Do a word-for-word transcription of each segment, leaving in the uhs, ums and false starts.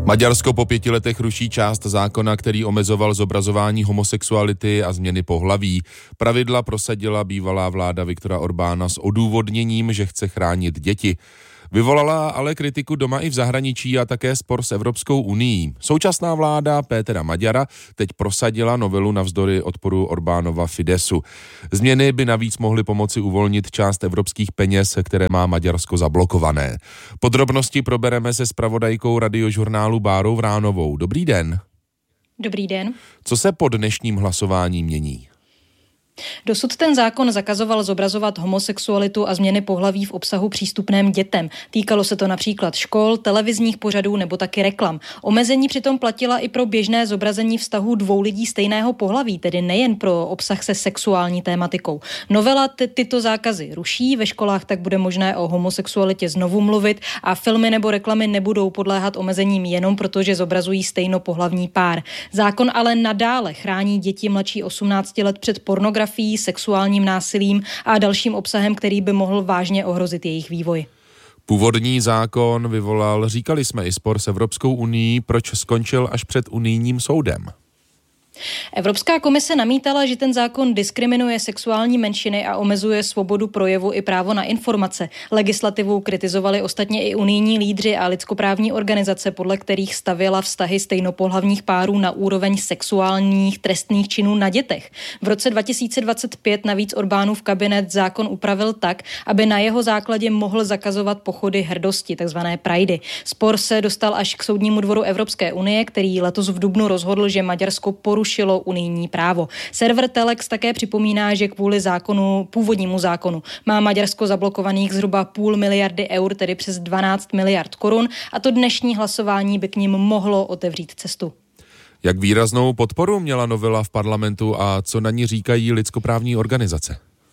Maďarsko po pěti letech ruší část zákona, který omezoval zobrazování homosexuality a změny pohlaví. Pravidla prosadila bývalá vláda Viktora Orbána s odůvodněním, že chce chránit děti. Vyvolala ale kritiku doma i v zahraničí a také spor s Evropskou unií. Současná vláda Pétera Maďara teď prosadila novelu navzdory odporu Orbánova Fidesu. Změny by navíc mohly pomoci uvolnit část evropských peněz, které má Maďarsko zablokované. Podrobnosti probereme se zpravodajkou Radiožurnálu Bárou Vránovou. Dobrý den. Dobrý den. Co se po dnešním hlasování mění? Dosud ten zákon zakazoval zobrazovat homosexualitu a změny pohlaví v obsahu přístupném dětem. Týkalo se to například škol, televizních pořadů nebo taky reklam. Omezení přitom platila i pro běžné zobrazení vztahů dvou lidí stejného pohlaví, tedy nejen pro obsah se sexuální tématikou. Novela ty, tyto zákazy ruší, ve školách tak bude možné o homosexualitě znovu mluvit a filmy nebo reklamy nebudou podléhat omezením jenom proto, že zobrazují stejnopohlavní pár. Zákon ale nadále chrání děti mladší osmnácti let před pornografií, sexuálním násilím a dalším obsahem, který by mohl vážně ohrozit jejich vývoj. Původní zákon vyvolal, říkali jsme, i spor s Evropskou unií, proč skončil až před unijním soudem. Evropská komise namítala, že ten zákon diskriminuje sexuální menšiny a omezuje svobodu projevu i právo na informace. Legislativu kritizovali ostatně i unijní lídři a lidskoprávní organizace, podle kterých stavěla vztahy stejnopohlavních párů na úroveň sexuálních trestných činů na dětech. V roce dva tisíce dvacet pět navíc Orbánův kabinet zákon upravil tak, aby na jeho základě mohl zakazovat pochody hrdosti, takzvané pridey. Spor se dostal až k Soudnímu dvoru Evropské unie, který letos v dubnu rozhodl, že Maďarsko porušilo unijní právo. Server Telex také připomíná, že kvůli zákonu, původnímu zákonu má Maďarsko zablokovaných zhruba půl miliardy eur, tedy přes dvanáct miliard korun, a to dnešní hlasování by k nim mohlo otevřít cestu. Jak výraznou podporu měla novela v parlamentu a co na ní říkají lidskoprávní organizace?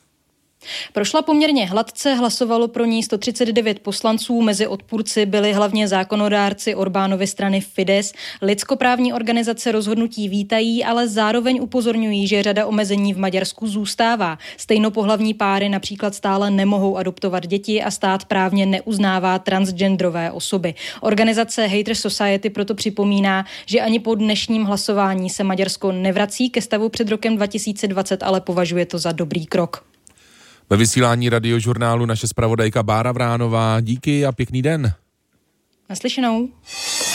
Prošla poměrně hladce, hlasovalo pro ní sto třicet devět poslanců, mezi odpůrci byli hlavně zákonodárci Orbánovy strany Fidesz. Lidskoprávní organizace rozhodnutí vítají, ale zároveň upozorňují, že řada omezení v Maďarsku zůstává. Stejnopohlavní páry například stále nemohou adoptovat děti a stát právně neuznává transgenderové osoby. Organizace Hater Society proto připomíná, že ani po dnešním hlasování se Maďarsko nevrací ke stavu před rokem dva tisíce dvacet, ale považuje to za dobrý krok. Ve vysílání Radiožurnálu naše zpravodajka Bára Vránová. Díky a pěkný den. Naslyšenou.